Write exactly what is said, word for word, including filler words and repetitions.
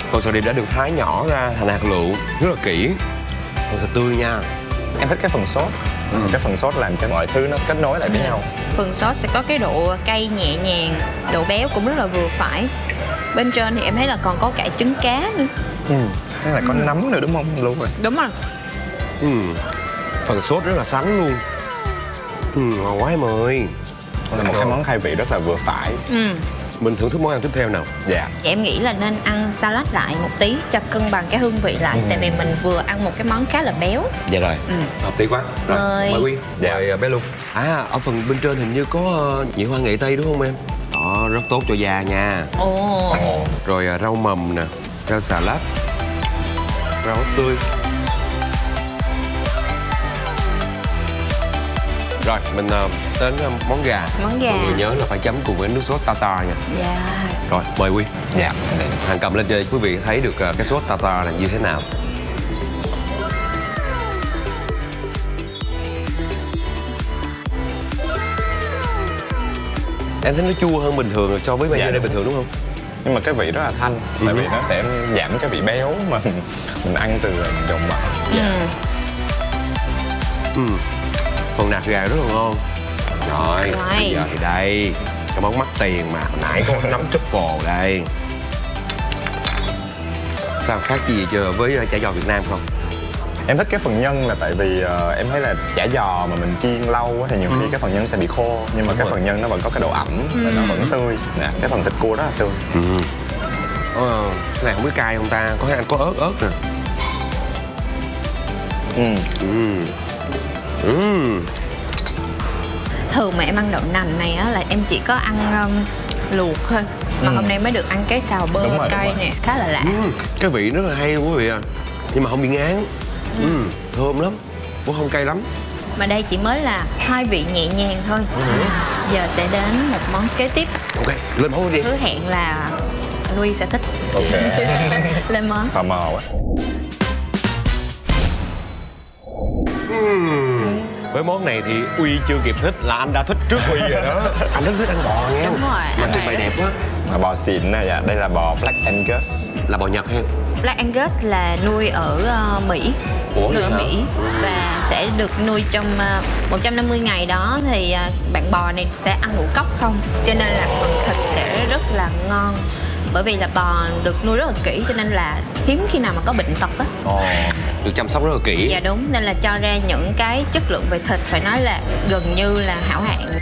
Phần sò điệp đã được thái nhỏ ra thành hạt lựu rất là kỹ, còn thịt tươi nha. Em thích cái phần sốt. Ừ. Cái phần sốt làm cho mọi thứ nó kết nối lại với nhau. Phần sốt sẽ có cái độ cay nhẹ nhàng, độ béo cũng rất là vừa phải. Bên trên thì em thấy là còn có cả trứng cá nữa. Ừ. Thế là có ừ. nấm nữa đúng không? Luôn rồi. Đúng rồi. Ừ. Phần sốt rất là sánh luôn. Ừ, ngon quá em ơi. Đây là một cái món khai vị rất là vừa phải. Ừ. Mình thưởng thức món ăn tiếp theo nào. Dạ. Dạ em nghĩ là nên ăn salad lại một tí cho cân bằng cái hương vị lại. Ừ. Tại vì mình vừa ăn một cái món khá là béo. Dạ rồi. Ừ. Hợp lý quá. Rồi, mời, mời Quyên. Dạ. Mời bé luôn. À, ở phần bên trên hình như có nhị hoa nghệ tây đúng không em? Đó, rất tốt cho da nha. Ồ. Ồ. Rồi rau mầm nè, rau xà lách, rau tươi. Rồi, mình uh, đến uh, món gà. Món gà. Mọi người nhớ là phải chấm cùng với nước sốt tartar nha. Dạ. Rồi, mời Quyên. Dạ. Hàng cầm lên cho quý vị thấy được uh, cái sốt tartar là như thế nào. Em thấy nó chua hơn bình thường so với bây giờ dạ, đây bình thường đúng không? Nhưng mà cái vị rất là thanh. Ừ. Tại vì nó sẽ giảm cái vị béo mà mình ăn từ dầu mỡ. Dạ. Ừ. Ừ. Phần nạc gà rất là ngon. Rồi, Rồi. bây giờ thì đây cái món mắc tiền mà hồi nãy có nấm truffle đây. Sao khác gì chờ với chả giò Việt Nam không? Em thích cái phần nhân là tại vì uh, em thấy là chả giò mà mình chiên lâu quá thì nhiều ừ. khi cái phần nhân sẽ bị khô. Nhưng mà đúng cái rồi. Phần nhân nó vẫn có cái độ ẩm ừ. và nó vẫn tươi. Nè, cái phần thịt cua rất là tươi. Ừ. Ờ, cái này không biết cay không ta? Có thấy anh có ớt ớt nè. Ừ. Ừ. Ừ. Thường mà em ăn đậu nành này á là em chỉ có ăn um, luộc thôi. Mà ừ. hôm nay mới được ăn cái xào bơ rồi, cay nè, khá là lạ. Ừ. Cái vị rất là hay quý vị à. Nhưng mà không bị ngán. Ừ. Ừ. Thơm lắm, cũng không cay lắm. Mà đây chỉ mới là hai vị nhẹ nhàng thôi. Ừ. Giờ sẽ đến một món kế tiếp. Ok, lên món đi. Hứa hẹn là Louis sẽ thích. Ok. Lên món. Tò mò quá. Uhm. Với món này thì Uy chưa kịp thích là anh đã thích trước Uy rồi đó. Anh rất thích ăn bò nghe. Đúng rồi. Mà trưng bày đẹp quá. Là bò xịn nè, dạ. Đây là bò Black Angus. Là bò Nhật hay? Black Angus là nuôi ở uh, Mỹ. Ủa, nuôi ở hả? Mỹ và sẽ được nuôi trong uh, một trăm năm mươi ngày đó thì uh, bạn bò này sẽ ăn ngũ cốc không, cho nên là phần thịt sẽ rất là ngon. Bởi vì là bò được nuôi rất là kỹ cho nên là hiếm khi nào mà có bệnh tật á. Ồ, được chăm sóc rất là kỹ. Dạ đúng, nên là cho ra những cái chất lượng về thịt phải nói là gần như là hảo hạng